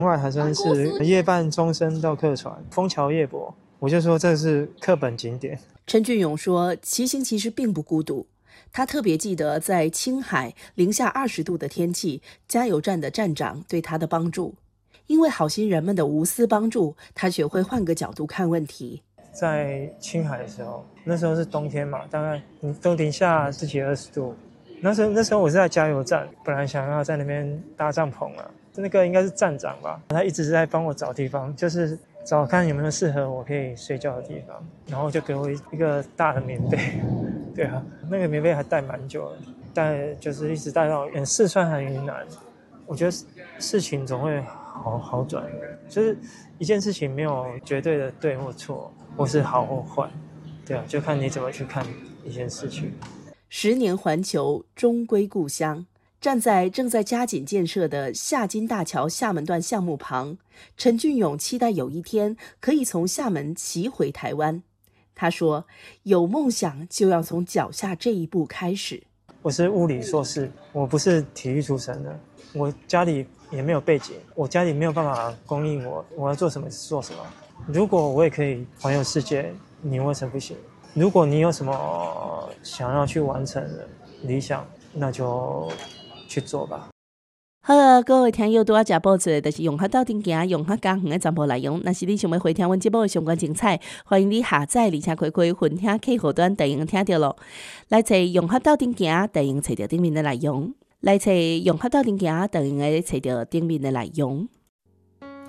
外还真是夜半钟声到客船，枫桥夜泊，我就说这是课本景点。 陈俊勇说，骑行其实并不孤独。他特别记得在青海零下20度的天气，加油站的站长对他的帮助。因为好心人们的无私帮助，他学会换个角度看问题。 在青海的时候，那时候是冬天嘛，大概都零下10几20度。那时候我是在加油站，本来想要在那边搭帐篷啊，那个应该是站长吧，他一直在帮我找地方，就是找看有没有适合我可以睡觉的地方，然后就给我一个大的棉被。对啊，那个棉被还带蛮久了，但就是一直带到四川和云南。我觉得事情总会好转，就是一件事情没有绝对的对或错，或是好或坏，对啊，就看你怎么去看一件事情。 10年环球，终归故乡。站在正在加紧建设的厦金大桥厦门段项目旁，陈俊勇期待有一天可以从厦门骑回台湾。他说：“有梦想就要从脚下这一步开始。” 我是物理硕士，我不是体育出身的，我家里也没有背景，我家里没有办法供应我要做什么做什么。如果我也可以环游世界，你为什么不行？如果你有什么想要去完成的理想，那就去做吧。 好了，各位听友拄仔食报纸，就是用较斗阵行，用较加远的站步内容。若是你想要回听阮节目的相关精彩，欢迎你下载而且开分听客户端，就用听到咯。来找用较斗阵行，就用找到顶面的内容。来找用较斗阵行，就用找到顶面的内容。